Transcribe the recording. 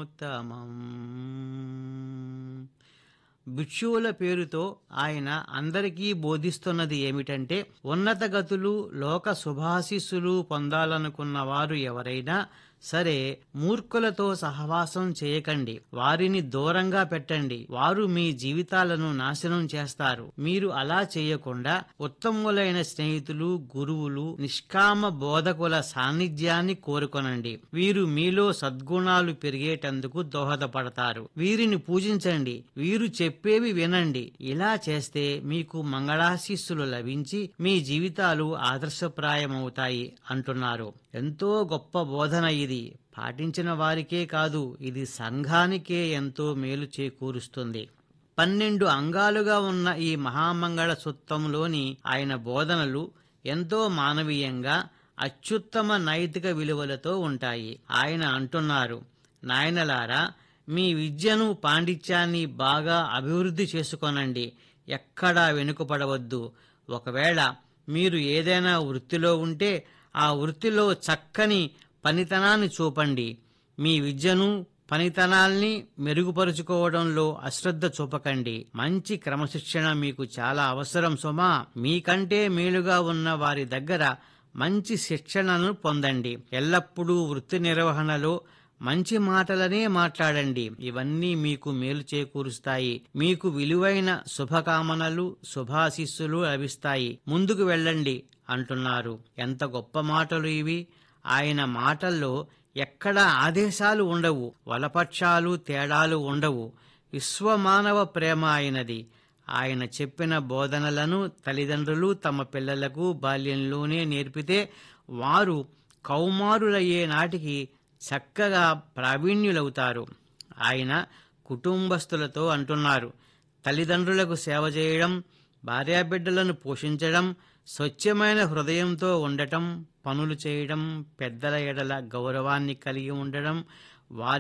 భిక్షువుల పేరుతో ఆయన అందరికీ బోధిస్తున్నది ఏమిటంటే, ఉన్నత గతులు, లోక శుభాశీస్సులు పొందాలనుకున్న వారు ఎవరైనా సరే మూర్ఖులతో సహవాసం చేయకండి, వారిని దూరంగా పెట్టండి. వారు మీ జీవితాలను నాశనం చేస్తారు. మీరు అలా చేయకుండా ఉత్తములైన స్నేహితులు, గురువులు, నిష్కామ బోధకుల సాన్నిధ్యాన్ని కోరుకొనండి. వీరు మీలో సద్గుణాలు పెరిగేటందుకు దోహదపడతారు. వీరిని పూజించండి, వీరు చెప్పేవి వినండి. ఇలా చేస్తే మీకు మంగళాశీస్సులు లభించి మీ జీవితాలు ఆదర్శప్రాయమవుతాయి అంటున్నారు. ఎంతో గొప్ప బోధన ఇది. పాటించిన వారికే కాదు, ఇది సంఘానికే ఎంతో మేలు చేకూరుస్తుంది. 12 అంగాలుగా ఉన్న ఈ మహామంగళ సూత్రంలోని ఆయన బోధనలు ఎంతో మానవీయంగా, అత్యుత్తమ నైతిక విలువలతో ఉంటాయి. ఆయన అంటున్నారు, నాయనలారా, మీ విద్యను, పాండిత్యాన్ని బాగా అభివృద్ధి చేసుకొనండి. ఎక్కడా వెనుకపడవద్దు. ఒకవేళ మీరు ఏదైనా వృత్తిలో ఉంటే ఆ వృత్తిలో చక్కని పనితనాన్ని చూపండి. మీ విద్యను, పనితనాల్ని మెరుగుపరుచుకోవడంలో అశ్రద్ధ చూపకండి. మంచి క్రమశిక్షణ మీకు చాలా అవసరం సుమా. మీకంటే మేలుగా ఉన్న వారి దగ్గర మంచి శిక్షణను పొందండి. ఎల్లప్పుడూ వృత్తి నిర్వహణలో మంచి మాటలనే మాట్లాడండి. ఇవన్నీ మీకు మేలు చేకూరుస్తాయి. మీకు విలువైన శుభకామనలు, శుభాశీస్సులు లభిస్తాయి. ముందుకు వెళ్ళండి అంటున్నారు. ఎంత గొప్ప మాటలు ఇవి! ఆయన మాటల్లో ఎక్కడా ఆదేశాలు ఉండవు, వలపక్షాలు, తేడాలు ఉండవు. విశ్వమానవ ప్రేమ ఆయనది. ఆయన చెప్పిన బోధనలను తల్లిదండ్రులు తమ పిల్లలకు బాల్యంలోనే నేర్పితే వారు కౌమారులయ్యే నాటికి చక్కగా ప్రావీణ్యులవుతారు. ఆయన కుటుంబస్తులతో అంటున్నారు, తల్లిదండ్రులకు సేవ చేయడం, భార్యాబిడ్డలను పోషించడం, స్వచ్ఛమైన హృదయంతో ఉండటం, పనులు చేయడం, పెద్దల ఎడల గౌరవాన్ని కలిగి ఉండడం, వారి